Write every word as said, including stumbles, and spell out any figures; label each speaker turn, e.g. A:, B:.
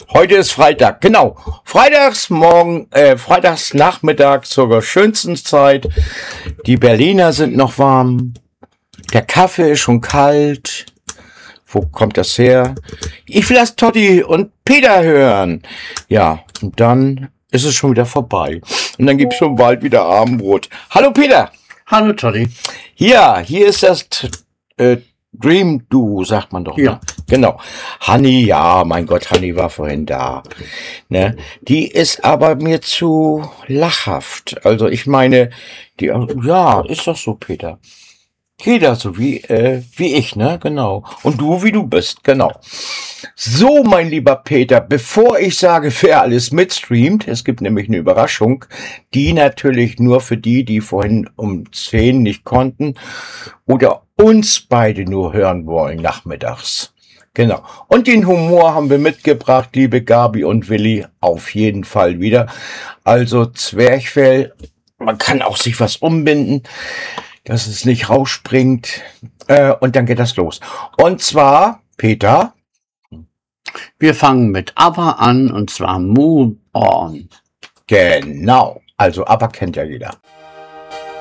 A: Heute ist Freitag, genau. Freitags morgen, äh, Freitags Nachmittag zur schönsten Zeit. Die Berliner sind noch warm. Der Kaffee ist schon kalt. Wo kommt das her? Ich will das Totti und Peter hören. Ja, und dann ist es schon wieder vorbei. Und dann gibt's schon bald wieder Abendbrot. Hallo Peter.
B: Hallo Totti.
A: Ja, hier ist das äh, Dream Duo, sagt man doch.
B: Ja.
A: Ne? Genau. Hanni, ja, mein Gott, Hanni war vorhin da. Ne? Die ist aber mir zu lachhaft. Also ich meine, die, ja, ist doch so, Peter. Jeder so wie, äh, wie ich, ne? Genau. Und du, wie du bist, genau. So, mein lieber Peter, bevor ich sage, wer alles mitstreamt, es gibt nämlich eine Überraschung, die natürlich nur für die, die vorhin um zehn nicht konnten oder uns beide nur hören wollen nachmittags. Genau. Und den Humor haben wir mitgebracht, liebe Gabi und Willi, auf jeden Fall wieder. Also Zwerchfell, man kann auch sich was umbinden, dass es nicht rausspringt. Äh, und dann geht das los. Und zwar, Peter.
B: Wir fangen mit ABBA an, und zwar Move On.
A: Genau. Also ABBA kennt ja jeder.